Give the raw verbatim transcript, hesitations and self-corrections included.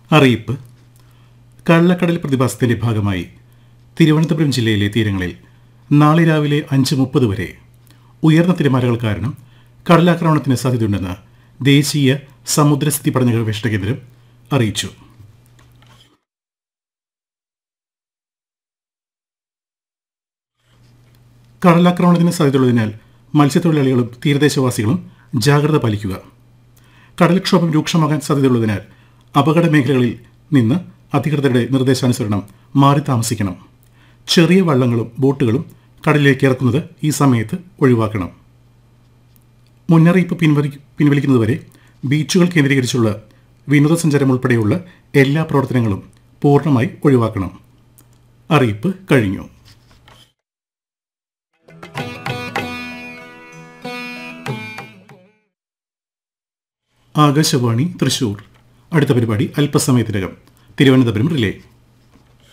അറിയിപ്പ്. കള്ളക്കടൽ പ്രതിഭാസത്തിന്റെ ഭാഗമായി തിരുവനന്തപുരം ജില്ലയിലെ തീരങ്ങളിൽ നാളെ രാവിലെ അഞ്ച് മുപ്പത് വരെ ഉയർന്ന തിരമാലകൾ കാരണം കടലാക്രമണത്തിന് സാധ്യതയുണ്ടെന്ന് ദേശീയ സമുദ്രസ്ഥിതി പഠന ഗവേഷണ കേന്ദ്രം അറിയിച്ചു. കടലാക്രമണത്തിന് സാധ്യതയുള്ളതിനാൽ മത്സ്യത്തൊഴിലാളികളും തീരദേശവാസികളും ജാഗ്രത പാലിക്കുക. കടൽക്ഷോഭം രൂക്ഷമാകാൻ സാധ്യതയുള്ളതിനാൽ അപകട മേഖലകളിൽ നിന്ന് അധികൃതരുടെ നിർദ്ദേശാനുസരണം മാറി താമസിക്കണം. ചെറിയ വള്ളങ്ങളും ബോട്ടുകളും കടലിലേക്ക് ഇറക്കുന്നത് ഈ സമയത്ത് ഒഴിവാക്കണം. മുന്നറിയിപ്പ് പിൻവലി പിൻവലിക്കുന്നതുവരെ ബീച്ചുകൾ കേന്ദ്രീകരിച്ചുള്ള വിനോദസഞ്ചാരം ഉൾപ്പെടെയുള്ള എല്ലാ പ്രവർത്തനങ്ങളും പൂർണ്ണമായി ഒഴിവാക്കണം. അറിയിപ്പ് കഴിഞ്ഞു. ആകാശവാണി തൃശൂർ. അടുത്ത പരിപാടി അല്പസമയത്തിനകം. തിരുവനന്തപുരം റിലേ.